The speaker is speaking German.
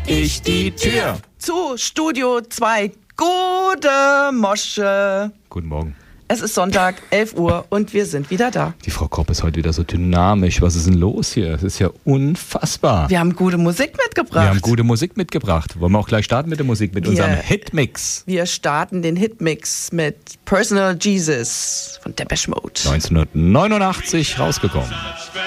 ich die Tür. Zu Studio 2. Gute Mosche. Guten Morgen. Es ist Sonntag, 11 Uhr und wir sind wieder da. Die Frau Kopp ist heute wieder so dynamisch. Was ist denn los hier? Es ist ja unfassbar. Wir haben gute Musik mitgebracht. Wollen wir auch gleich starten mit der Musik, mit unserem Hitmix? Wir starten den Hitmix mit Personal Jesus von Depeche Mode. 1989 rausgekommen.